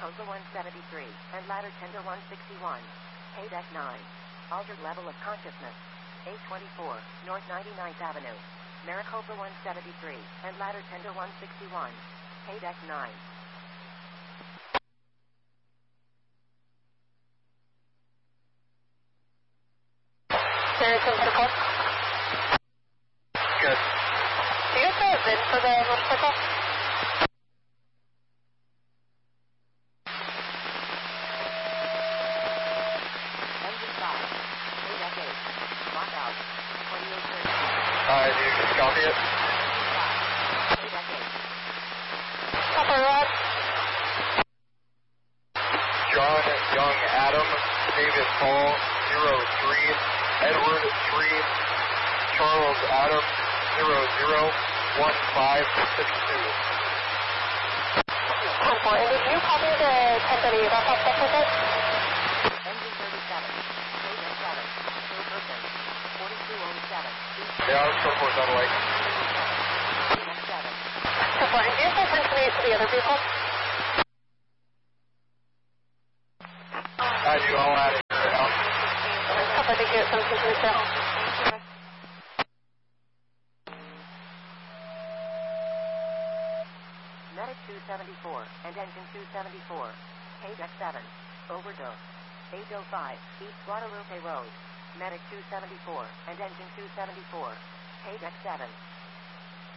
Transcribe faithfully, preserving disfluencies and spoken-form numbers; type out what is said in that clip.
Maricopa one seventy-three, and ladder tender one sixty-one. Pay deck nine. Altered level of consciousness. A twenty-four, North ninety-ninth Avenue. Maricopa one seventy-three, and ladder tender one sixty-one. Pay deck nine. Harrison Protocol. Good. Do you guys have a V I N for the motorcycle? Engine five. Pay deck eight. Lock out. twenty-eight thirty. Uh, do you just copy it? Pay deck eight. Copper Rod. John Young Adam, David Paul, zero three, Edward three, Charles Adam, zero zero, one five six two. ten four. And did you copy the ten thirty wrap-up stuff with it? Engine thirty-seven. Pay deck seven. Third person. forty-two oh seven. Yeah, I was four four double eight. Pay deck seven. ten four. And do you have information to the other vehicle? I do all out of here now. Copper, thank you. seventeen twenty-two. Medic two seventy-four and engine two seventy-four. Pay deck seven. Overdose. eight oh five East Guadalupe Road. Medic two seventy-four and engine two seventy-four. Pay deck seven.